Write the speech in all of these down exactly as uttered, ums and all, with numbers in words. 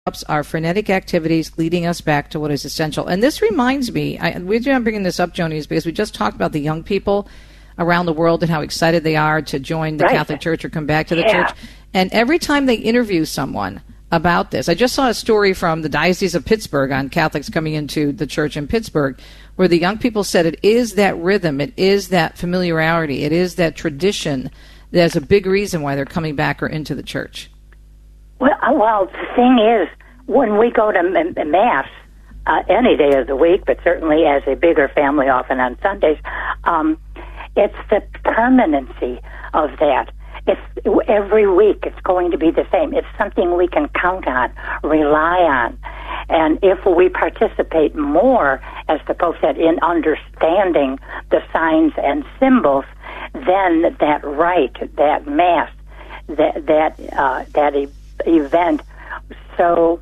our frenetic activities leading us back to what is essential. And this reminds me, I, the reason I'm bringing this up, Joni, is because we just talked about the young people around the world and how excited they are to join the right. Catholic Church or come back to the yeah. church. And every time they interview someone about this, I just saw a story from the Diocese of Pittsburgh on Catholics coming into the church in Pittsburgh, where the young people said it is that rhythm, it is that familiarity, it is that tradition that's a big reason why they're coming back or into the church. Well, well, the thing is, when we go to m- Mass, uh, any day of the week, but certainly as a bigger family, often on Sundays, um, it's the permanency of that. It's every week it's going to be the same. It's something we can count on, rely on. And if we participate more, as the Pope said, in understanding the signs and symbols, then that rite, that Mass, that that uh, that e- event, so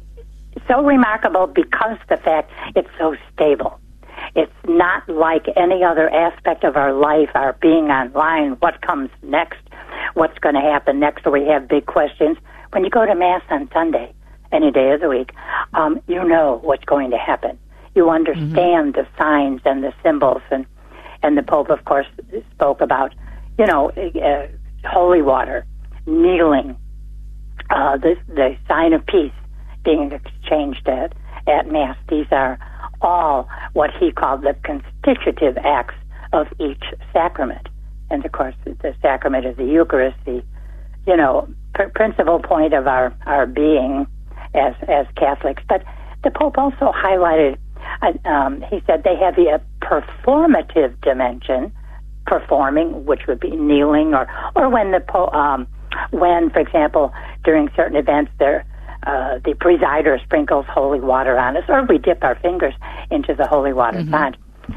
so remarkable because the fact it's so stable. It's not like any other aspect of our life, our being online, what comes next, what's going to happen next, or we have big questions. When you go to Mass on Sunday, any day of the week, um, you know what's going to happen. You understand mm-hmm. the signs and the symbols, and, and the Pope, of course, spoke about, you know, uh, holy water, kneeling, uh, the, the sign of peace being exchanged at, at Mass. These are all what he called the constitutive acts of each sacrament. And, of course, the sacrament of the Eucharist, the, you know, pr- principal point of our, our being as as Catholics. But the Pope also highlighted, uh, um, he said they have the uh, performative dimension, performing, which would be kneeling, or, or when, the po- um, when, for example, during certain events, there Uh, the presider sprinkles holy water on us, or we dip our fingers into the holy water mm-hmm. font.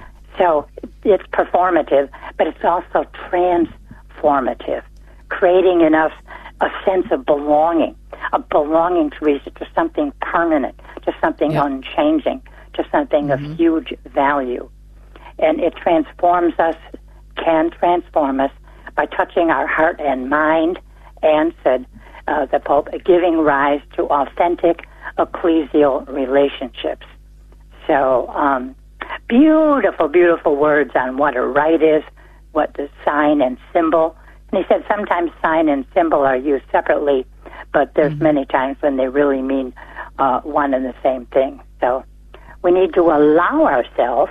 So it's performative, but it's also transformative, creating in us a sense of belonging, a belonging, Teresa, to something permanent, to something yep. unchanging, to something mm-hmm. of huge value. And it transforms us, can transform us by touching our heart and mind, and said, Uh, the Pope, giving rise to authentic ecclesial relationships. So, um, beautiful, beautiful words on what a rite is, what the sign and symbol. And he said sometimes sign and symbol are used separately, but there's mm-hmm. many times when they really mean uh, one and the same thing. So we need to allow ourselves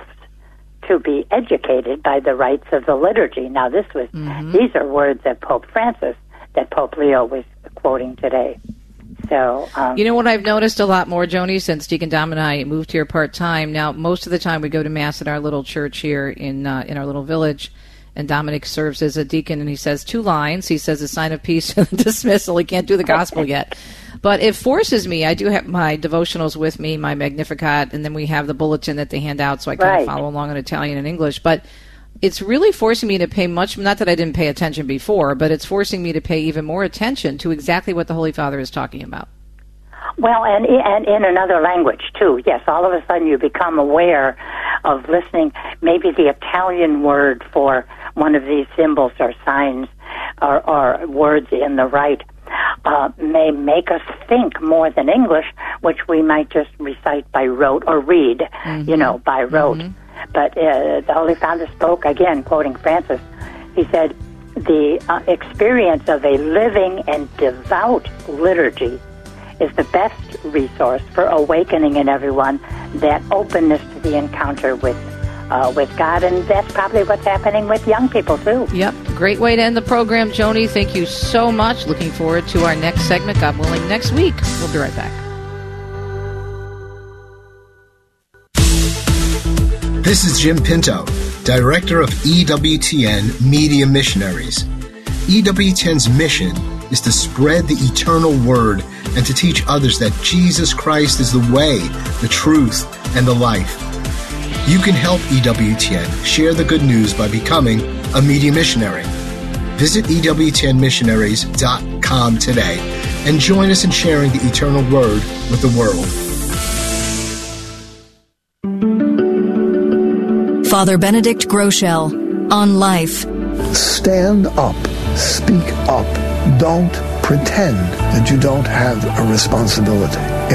to be educated by the rites of the liturgy. Now, this was mm-hmm. these are words of Pope Francis that Pope Leo was quoting today. So, um, you know what I've noticed a lot more, Joni, since Deacon Dom and I moved here part-time. Now, most of the time we go to Mass at our little church here in uh, in our little village, and Dominic serves as a deacon, and he says two lines. He says a sign of peace and dismissal. He can't do the gospel yet. But it forces me. I do have my devotionals with me, my Magnificat, and then we have the bulletin that they hand out, so I kind right. of follow along in Italian and English. But it's really forcing me to pay much, not that I didn't pay attention before, but it's forcing me to pay even more attention to exactly what the Holy Father is talking about. Well, and, and in another language, too. Yes, all of a sudden you become aware of listening. Maybe the Italian word for one of these symbols or signs or, or words in the rite uh, may make us think more than English, which we might just recite by rote or read, mm-hmm. you know, by rote. Mm-hmm. But uh, the Holy Father spoke, again, quoting Francis, he said, the uh, experience of a living and devout liturgy is the best resource for awakening in everyone that openness to the encounter with uh, with God, and that's probably what's happening with young people, too. Yep. Great way to end the program, Joni. Thank you so much. Looking forward to our next segment, God willing, next week. We'll be right back. This is Jim Pinto, Director of E W T N Media Missionaries. E W T N's mission is to spread the eternal word and to teach others that Jesus Christ is the way, the truth, and the life. You can help E W T N share the good news by becoming a media missionary. Visit E W T N missionaries dot com today and join us in sharing the eternal word with the world. Father Benedict Groeschel on life. Stand up. Speak up. Don't pretend that you don't have a responsibility.